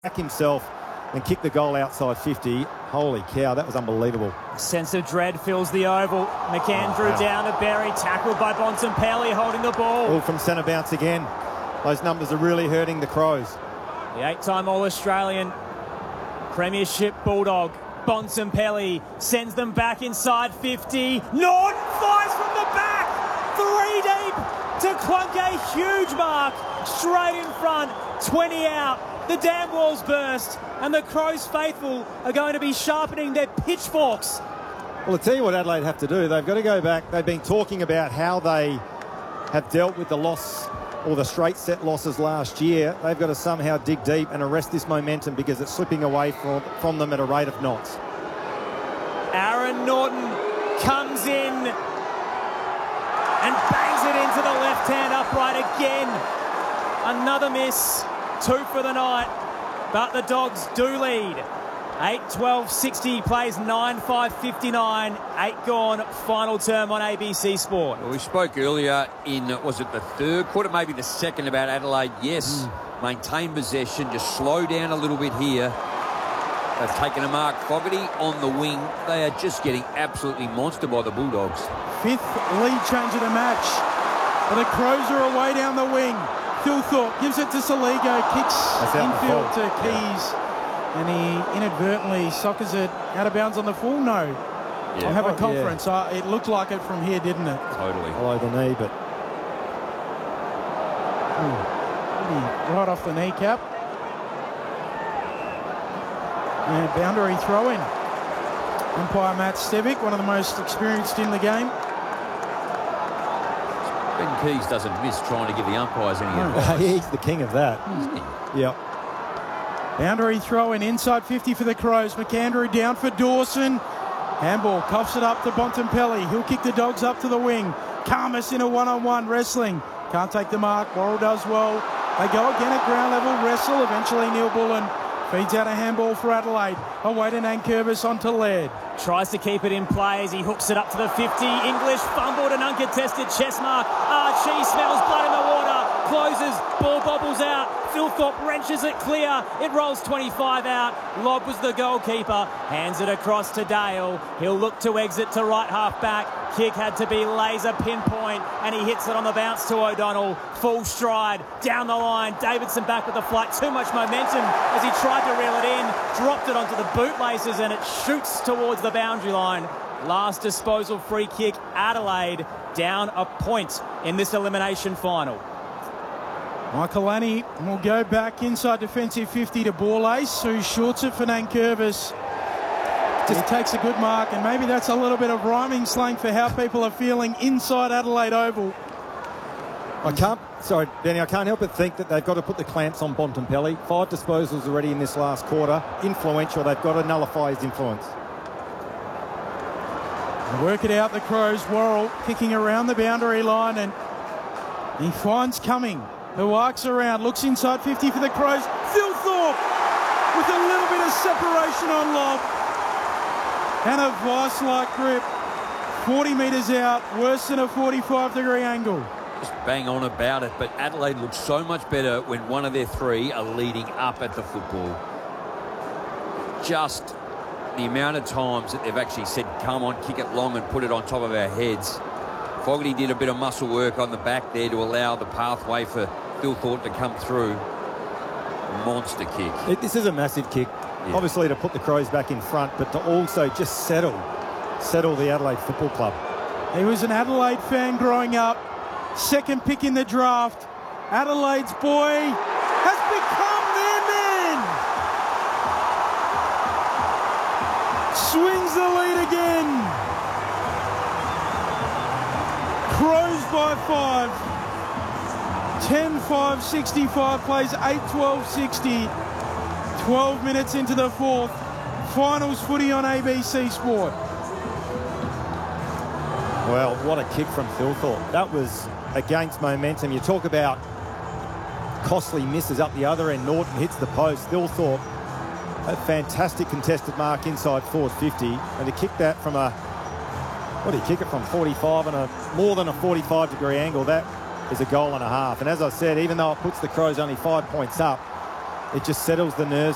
back himself and kick the goal outside 50. Holy cow, that was unbelievable. Sense of dread fills the oval. McAndrew down to Berry, tackled by Bontempelli, holding the ball. All from centre bounce again. Those numbers are really hurting the Crows. The 8-time All-Australian Premiership Bulldog, Bontempelli, sends them back inside 50. Norton fires from the back, 3 deep to clunk a huge mark straight in front, 20 out. The dam walls burst, and the Crows faithful are going to be sharpening their pitchforks. Well, I'll tell you what Adelaide have to do. They've got to go back. They've been talking about how they have dealt with the loss or the straight set losses last year. They've got to somehow dig deep and arrest this momentum because it's slipping away from them at a rate of knots. Aaron Norton comes in and bangs it into the left-hand upright again. Another miss. 2 for the night, but the Dogs do lead. 8-12-60, plays 9-5-59, 8 gone, final term on ABC Sport. Well, we spoke earlier in, was it the third quarter, maybe the second, about Adelaide. Yes, maintain possession, just slow down a little bit here. They've taken a mark. Fogarty on the wing. They are just getting absolutely monstered by the Bulldogs. 5th lead change of the match. And the Crows are away down the wing. Philthorpe gives it to Saligo, kicks infield to Keys, and he inadvertently soccers it out of bounds on the full. No, I'll have a conference. It looked like it from here, didn't it? Totally. Below the knee, but right off the kneecap. And boundary throw-in. Umpire Matt Stevic, one of the most experienced in the game. Ben Keys doesn't miss trying to give the umpires any advice. He's the king of that. Yep. Boundary throw in inside 50 for the Crows. McAndrew down for Dawson. Handball coughs it up to Bontempelli. He'll kick the Dogs up to the wing. Karmas in a one-on-one wrestling. Can't take the mark. Worrell does well. They go again at ground level. Wrestle. Eventually Neil Bullen feeds out a handball for Adelaide. Away to Nankervis onto Laird. Tries to keep it in play as he hooks it up to the 50. English fumbled and uncontested chest mark. Archie smells blood in the water. Closes. Ball bobbles out. Philthorpe wrenches it clear. It rolls 25 out. Lobb was the goalkeeper. Hands it across to Dale. He'll look to exit to right half back. Kick had to be laser pinpoint, and he hits it on the bounce to O'Donnell. Full stride down the line. Davidson back with the flight. Too much momentum as he tried to reel it in. Dropped it onto the bootlaces, and it shoots towards the boundary line. Last disposal free kick. Adelaide down a point in this elimination final. Michael Lanny will go back inside defensive 50 to Borlase, who shorts it for Nankervis. He takes a good mark, and maybe that's a little bit of rhyming slang for how people are feeling inside Adelaide Oval. Sorry, Benny, I can't help but think that they've got to put the clamps on Bontempelli. 5 disposals already in this last quarter. Influential. They've got to nullify his influence. Work it out, the Crows. Worrell kicking around the boundary line, and he finds Cumming, who arcs around, looks inside 50 for the Crows. Philthorpe with a little bit of separation on Lobb. And a vice-like grip. 40 metres out, worse than a 45-degree angle. Just bang on about it, but Adelaide looks so much better when one of their 3 are leading up at the football. Just the amount of times that they've actually said, come on, kick it long and put it on top of our heads. Fogarty did a bit of muscle work on the back there to allow the pathway for Philthorpe to come through. Monster kick. This is a massive kick. Yeah. Obviously to put the Crows back in front, but to also just settle the Adelaide Football Club. He was an Adelaide fan growing up. 2nd pick in the draft. Adelaide's boy has become their man. Swings the lead again. Crows by 5. 10-5-65, plays 8-12-60. 12 minutes into the 4th. Finals footy on ABC Sport. Well, what a kick from Philthorpe. That was against momentum. You talk about costly misses up the other end. Norton hits the post. Philthorpe, a fantastic contested mark inside forward 50. And to kick that from a, what do you kick it from, 45 and more than a 45-degree angle, that is a goal and a half. And as I said, even though it puts the Crows only 5 points up, it just settles the nerves